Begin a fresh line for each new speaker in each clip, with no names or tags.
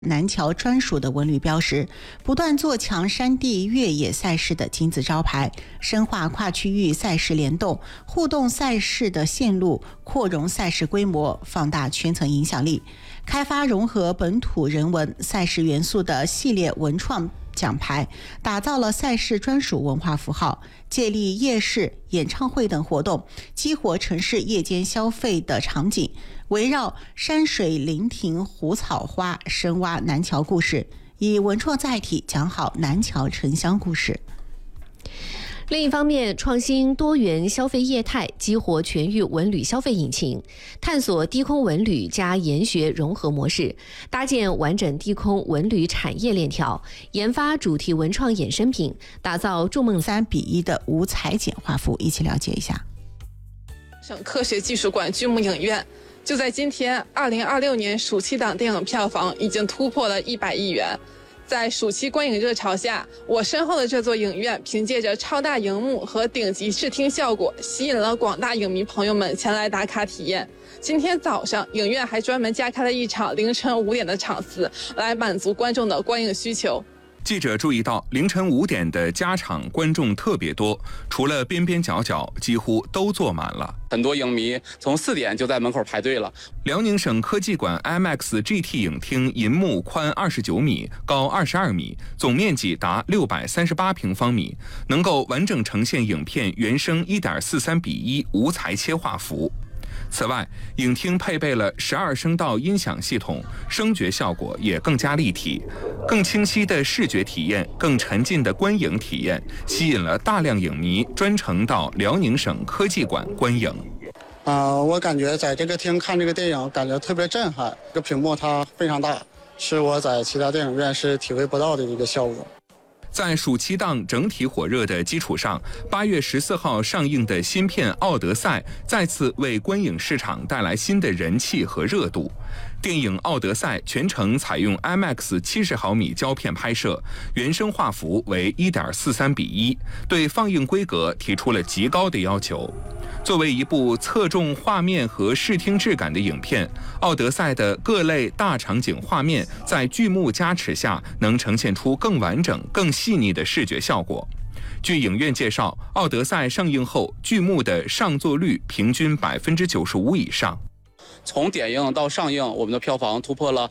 南桥专属的文旅标识，不断做强山地越野赛事的金字招牌，深化跨区域赛事联动，互动赛事的线路，扩容赛事规模，放大圈层影响力，开发融合本土人文赛事元素的系列文创奖牌，打造了赛事专属文化符号，借力夜市、演唱会等活动，激活城市夜间消费的场景，围绕山水林亭湖草花深挖南桥故事，以文创载体讲好南桥城乡故事。
另一方面，创新多元消费业态，激活全域文旅消费引擎，探索低空文旅加研学融合模式，搭建完整低空文旅产业链条，研发主题文创衍生品，打造筑梦3:1的无裁剪画幅。一起了解一下。
省科学技术馆剧目影院就在今天，2026年暑期档电影票房已经突破了100亿元。在暑期观影热潮下，我身后的这座影院凭借着超大荧幕和顶级视听效果，吸引了广大影迷朋友们前来打卡体验。今天早上，影院还专门加开了一场凌晨5点的场次，来满足观众的观影需求。
记者注意到，凌晨5点的加场观众特别多，除了边边角角，几乎都坐满了。
很多影迷从4点就在门口排队了。
辽宁省科技馆 IMAX GT 影厅银幕宽29米，高22米，总面积达638平方米，能够完整呈现影片原声1.43:1无裁切画幅。此外，影厅配备了12声道音响系统，声觉效果也更加立体，更清晰的视觉体验，更沉浸的观影体验，吸引了大量影迷专程到辽宁省科技馆观影。
我感觉在这个厅看这个电影，感觉特别震撼。这个屏幕它非常大，是我在其他电影院是体会不到的一个效果。
在暑期档整体火热的基础上，8月14号上映的新片《奥德赛》再次为观影市场带来新的人气和热度。电影《奥德赛》全程采用 IMAX 70毫米胶片拍摄，原声画幅为1.43:1，对放映规格提出了极高的要求。作为一部侧重画面和视听质感的影片，《奥德赛》的各类大场景画面在剧目加持下，能呈现出更完整、更细腻的视觉效果。据影院介绍，《奥德赛》上映后，剧目的上座率平均95%以上。
从点映到上映，我们的票房突破了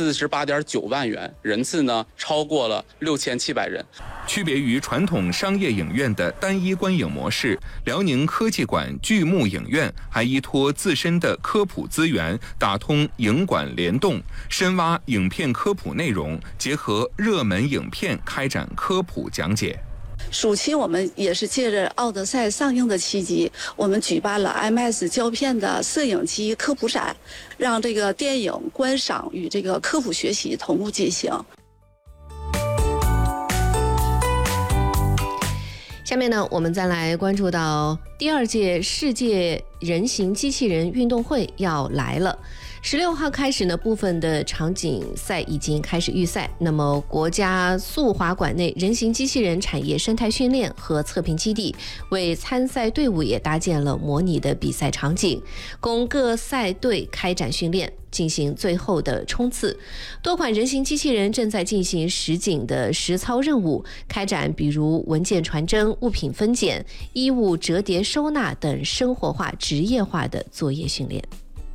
48.9万元，人次呢超过了6700人。
区别于传统商业影院的单一观影模式，辽宁科技馆剧目影院还依托自身的科普资源，打通影馆联动，深挖影片科普内容，结合热门影片开展科普讲解。
暑期我们也是借着《奥德赛》上映的契机，我们举办了 IMAX 胶片的摄影机科普展，让这个电影观赏与这个科普学习同步进行。
下面呢，我们再来关注到第2届世界人形机器人运动会要来了。16号开始呢，部分的场景赛已经开始预赛。那么，国家速滑馆内人形机器人产业生态训练和测评基地为参赛队伍也搭建了模拟的比赛场景，供各赛队开展训练，进行最后的冲刺。多款人形机器人正在进行实景的实操任务，开展比如文件传真、物品分拣、衣物折叠收纳等生活化、职业化的作业训练。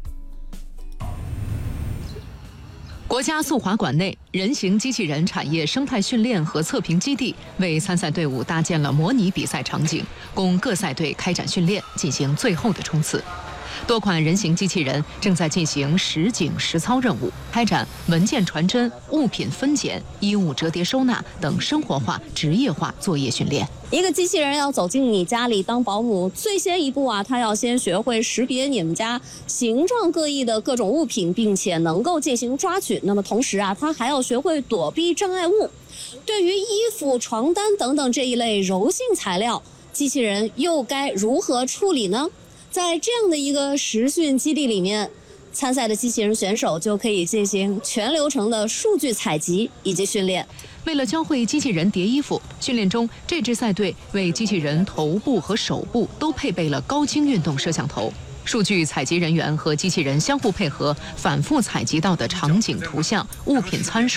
国家速滑馆内人形机器人产业生态训练和测评基地为参赛队伍搭建了模拟比赛场景，供各赛队开展训练，进行最后的冲刺。多款人形机器人正在进行实景实操任务，开展文件传真、物品分拣、衣物折叠收纳等生活化、职业化作业训练。
一个机器人要走进你家里当保姆，最先一步啊，它要先学会识别你们家形状各异的各种物品，并且能够进行抓取。那么同时啊，它还要学会躲避障碍物。对于衣服、床单等等这一类柔性材料，机器人又该如何处理呢？在这样的一个实训基地里面，参赛的机器人选手就可以进行全流程的数据采集以及训练。
为了教会机器人叠衣服，训练中这支赛队为机器人头部和手部都配备了高清运动摄像头。 数据采集人员和机器人相互配合，反复采集到的场景图像、物品参数